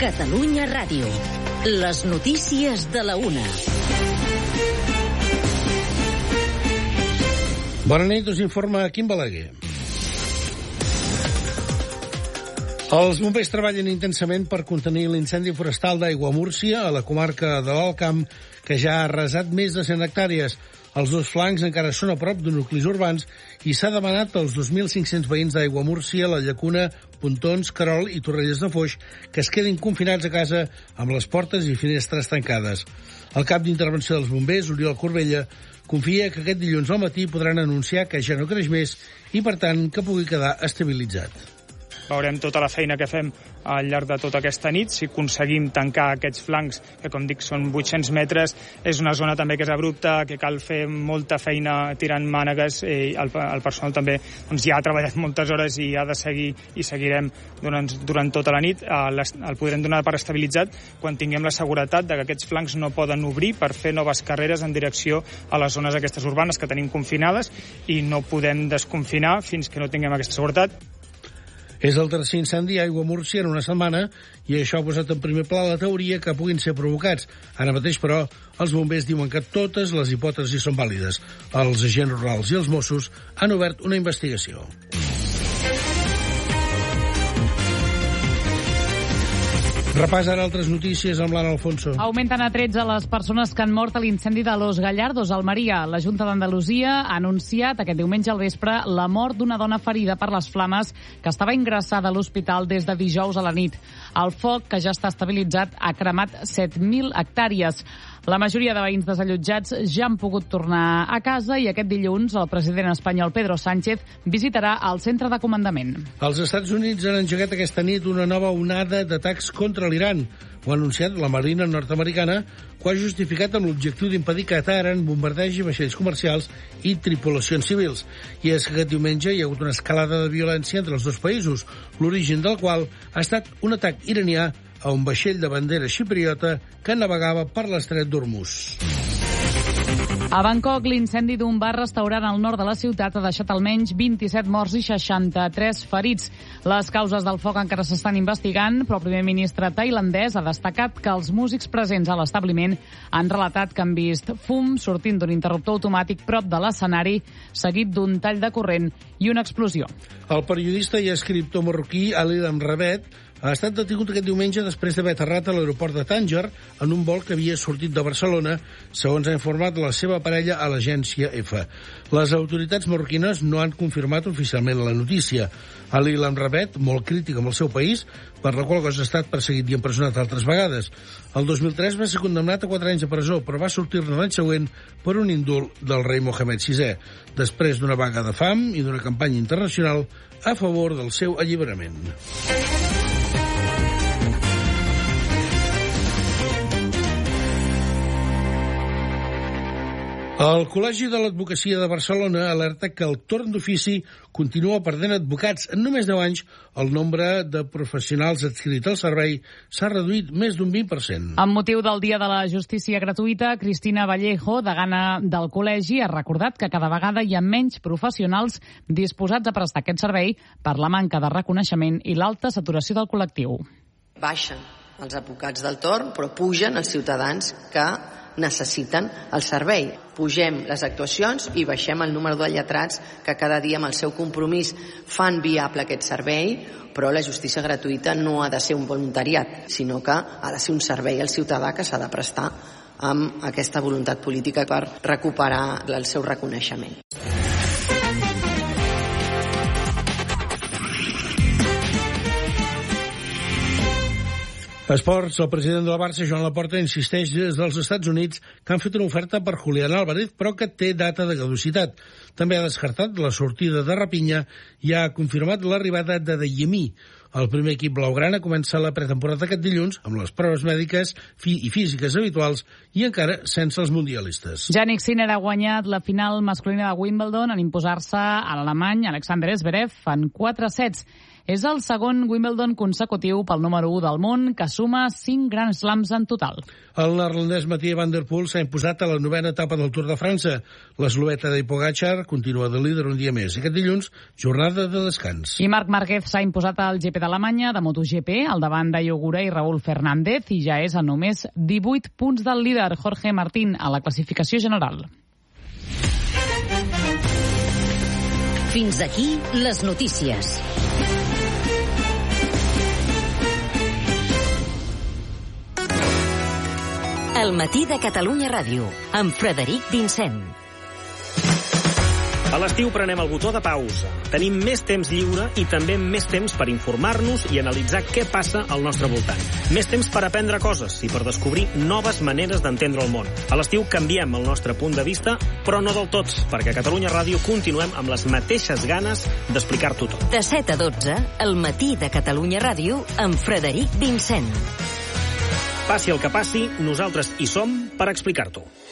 Catalunya Ràdio. Les notícies de la 1. Bona nit, us informa Quim Balaguer. Els bombers treballen intensament per contenir l'incendi forestal d'Aiguamúrcia a la comarca de l'Alt Camp, que ja ha arrasat més de 100 hectàrees. Els dos flancs encara són a prop de nuclis urbans i s'ha demanat als 2.500 veïns d'Aiguamúrcia, la Llacuna, Pontons, Querol i Torrelles de Foix que es quedin confinats a casa amb les portes i finestres tancades. El cap d'intervenció dels bombers, Oriol Corbella, confia que aquest dilluns al matí podran anunciar que ja no creix més i, per tant, que pugui quedar estabilitzat. Veurem tota la feina que fem al llarg de tota aquesta nit, si aconseguim tancar aquests flancs, que com dic són 800 metres, és una zona també que és abrupta, que cal fer molta feina tirant mànegues, i el personal també ja ha treballat moltes hores i ha de seguir i seguirem durant tota la nit. El podrem donar per estabilitzat quan tinguem la seguretat de que aquests flancs no poden obrir per fer noves carreres en direcció a les zones aquestes urbanes que tenim confinades i no podem desconfinar fins que no tinguem aquesta seguretat. És el tercer incendi a Aiguamúrcia en una setmana i això ha posat en primer pla la teoria que puguin ser provocats. Ara mateix, però, els bombers diuen que totes les hipòtesis són vàlides. Els agents rurals i els Mossos han obert una investigació. Repàs ara altres notícies amb l'Anna Alfonso. Augmenten a 13 les persones que han mort a l'incendi de Los Gallardos, a Almeria. La Junta d'Andalusia ha anunciat aquest diumenge al vespre la mort d'una dona ferida per les flames que estava ingressada a l'hospital des de dijous a la nit. El foc, que ja està estabilitzat, ha cremat 7.000 hectàrees. La majoria de veïns desallotjats ja han pogut tornar a casa i aquest dilluns el president espanyol Pedro Sánchez visitarà el centre de comandament. Els Estats Units han engegat aquesta nit una nova onada d'atacs contra l'Iran. Ho ha anunciat la Marina nord-americana, que ho ha justificat amb l'objectiu d'impedir que Teheran bombardegi vaixells comercials i tripulacions civils. I és que aquest diumenge hi ha hagut una escalada de violència entre els dos països, l'origen del qual ha estat un atac iranià a un vaixell de bandera xipriota que navegava per l'estret d'Hormuz. A Bangkok, l'incendi d'un bar-restaurant al nord de la ciutat ha deixat almenys 27 morts i 63 ferits. Les causes del foc encara s'estan investigant, però el primer ministre tailandès ha destacat que els músics presents a l'establiment han relatat que han vist fum sortint d'un interruptor automàtic prop de l'escenari, seguit d'un tall de corrent i una explosió. El periodista i escriptor marroquí Ali Lamrabet ha estat detingut aquest diumenge després d'haver aterrat a l'aeroport de Tànger en un vol que havia sortit de Barcelona, segons ha informat la seva parella a l'agència EFE. Les autoritats marroquines no han confirmat oficialment la notícia. Ali Lamrabet, molt crític amb el seu país, per la qual cosa ha estat perseguit i empresonat altres vegades. El 2003 va ser condemnat a 4 anys de presó, però va sortir-ne l'any següent per un indult del rei Mohamed VI, després d'una vaga de fam i d'una campanya internacional a favor del seu alliberament. El Col·legi de l'Advocacia de Barcelona alerta que el torn d'ofici continua perdent advocats. En només 10 anys, el nombre de professionals adscrits al servei s'ha reduït més d'un 20%. Amb motiu del Dia de la Justícia Gratuïta, Cristina Vallejo, degana del Col·legi, ha recordat que cada vegada hi ha menys professionals disposats a prestar aquest servei per la manca de reconeixement i l'alta saturació del col·lectiu. Baixen els advocats del torn, però pugen els ciutadans que necessiten el servei. Pugem les actuacions i baixem el número de lletrats que cada dia amb el seu compromís fan viable aquest servei, però la justícia gratuïta no ha de ser un voluntariat, sinó que ha de ser un servei al ciutadà que s'ha de prestar amb aquesta voluntat política per recuperar el seu reconeixement. Esports, el president de la Barça, Joan Laporta, insisteix des dels Estats Units que han fet una oferta per Julián Álvarez, però que té data de caducitat. També ha descartat la sortida de Rafinha i ha confirmat l'arribada de Adeyemi. El primer equip blaugrana comença la pretemporada aquest dilluns amb les proves mèdiques i físiques habituals i encara sense els mundialistes. Jannik Sinner ha guanyat la final masculina de Wimbledon en imposar-se a l'alemany Alexander Zverev en 4 sets. És el segon Wimbledon consecutiu pel número 1 del món, que suma 5 Grand Slams en total. El neerlandès Mathieu van der Poel s'ha imposat a la 9ª etapa del Tour de França. L'esloveta de Pogačar continua de líder un dia més. Aquest dilluns, jornada de descans. I Marc Márquez s'ha imposat al GP d'Alemanya de MotoGP, al davant de Iogura i Raúl Fernández, i ja és a només 18 punts del líder Jorge Martín a la classificació general. Fins aquí les notícies. El matí de Catalunya Ràdio, amb Frederic Vincent. A l'estiu prenem el botó de pausa. Tenim més temps lliure i també més temps per informar-nos i analitzar què passa al nostre voltant. Més temps per aprendre coses i per descobrir noves maneres d'entendre el món. A l'estiu canviem el nostre punt de vista, però no del tot, perquè a Catalunya Ràdio continuem amb les mateixes ganes d'explicar-t'ho tot. De 7 a 12, el matí de Catalunya Ràdio, amb Frederic Vincent. Passi el que passi, nosaltres hi som per explicar-t'ho.